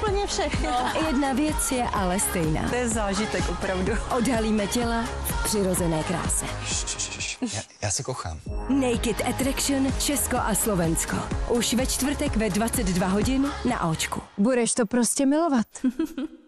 úplně všechno. Jedna věc je ale stejná. To je zážitek opravdu. Odhalíme těla v přirozené kráse. Já se kochám. Naked Attraction Česko a Slovensko. Už ve čtvrtek ve 22 hodin na Očku. Budeš to prostě milovat.